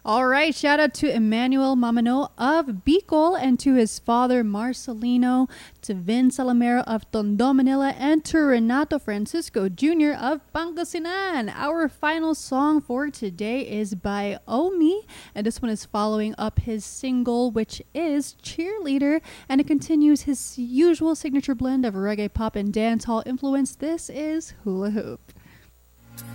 All right, shout out to Emmanuel Mamano of Bicol and to his father Marcelino, to Vin Salamero of Tondo, Manila, and to Renato Francisco Jr. of Pangasinan. Our final song for today is by Omi, and this one is following up his single, which is Cheerleader, and it continues his usual signature blend of reggae, pop, and dancehall influence. This is Hula Hoop.